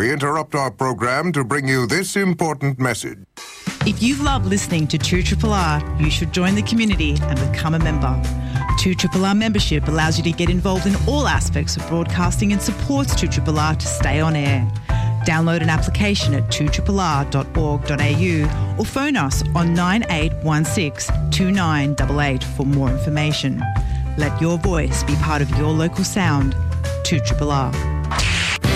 we interrupt our program to bring you this important message. If you love listening to 2RRR, you should join the community and become a member. 2RRR membership allows you to get involved in all aspects of broadcasting and supports 2RRR to stay on air. Download an application at 2RRR.org.au or phone us on 9816 2988 for more information. Let your voice be part of your local sound. 2RRR.